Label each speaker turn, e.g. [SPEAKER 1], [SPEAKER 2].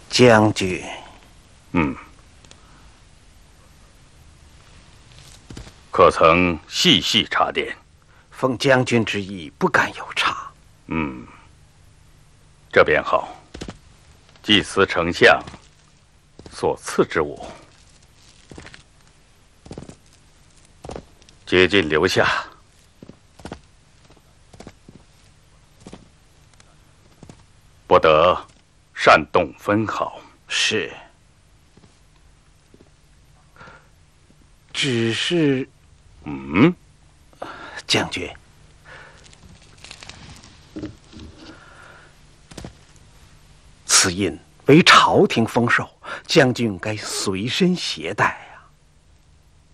[SPEAKER 1] 将军。
[SPEAKER 2] 可曾细细查点？
[SPEAKER 1] 奉将军之意，不敢有差。
[SPEAKER 2] 这便好。祭司丞相所赐之物，竭尽留下。不得擅动分毫。
[SPEAKER 1] 是。只是，将军，此印为朝廷封授，将军该随身携带。